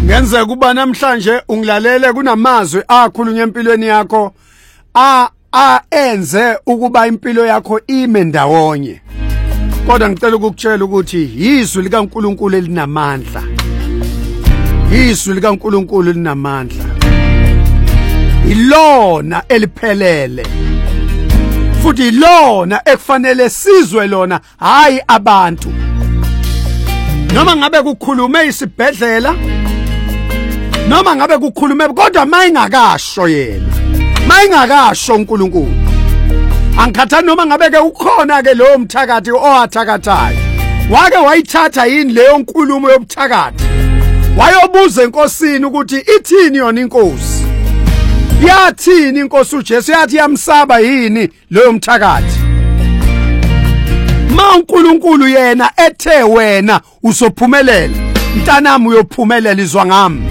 Ngenzeka kuba namhlanje ungilalele kunamazwi akhulunywa empilweni yakho enze ukuba impilo yakho ime ndawonye. Kodwa ngicela ukukutshela ukuthi izwi likaNkulunkulu elinamandla. Izwi likaNkulunkulu linamandla. Ilona eliphelele. Futhi ilona ekufanele sizwe lona, hayi abantu. Noma ngabe kukhulume isibhedlela, noma ngabe kukhulume kodwa mayingakasho yena. Mayingakasho uNkulunkulu. Angikhathani noma ngabe ke ukhona ke lo mthakathi owathakathayo. Wake wayithatha yini leyo nkulumo yobuthakathi. Wayobuza enkosini ukuthi ithini yona inkosi. Yathini inkosi uJesu yathi yamsaba yini leyo mthakathi. Ma uNkulunkulu yena ethe wena usophumelela, mntanami uyophumelela izwa ngami.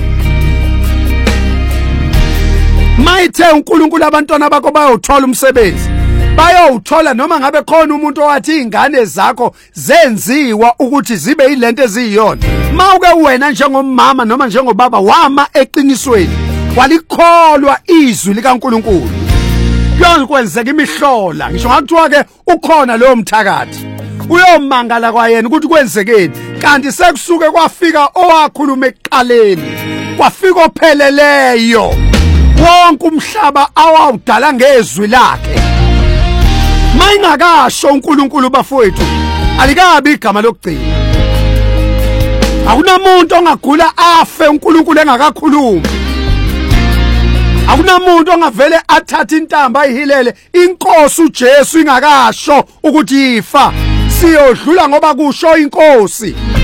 Mayithe uNkulunkulu abantwana bakho bayothola umsebenzi, bayowuthola noma ngabe khona umuntu owathi izingane zakho zenziwa ukuthi zibe yilento eziyiyona. Mawuke wena njengomama noma njengobaba wama eqinisweni, walikholwa izwi likaNkulunkulu, kuyokwenzeka imihlola. Ngisho ngakuthiwa ke ukhona lo mthakathi, uyomangala kwayena ukuthi kwenzekeni, kanti sekusuke kwafika owakhuluma ekuqaleni, kwafika opheleleyo. Wonke umhlaba awawudala ngezwi lakhe. Mayingakasho uNkulunkulu bafowethu, alikabi igama lokugcina. Akunamuntu ongagula afe uNkulunkulu engakakhulumi. Akunamuntu ongavele athathe intamba ayihilele inkosi uJesu ingakasho ukuthi ifa. Siyodlula ngoba kusho inkosi.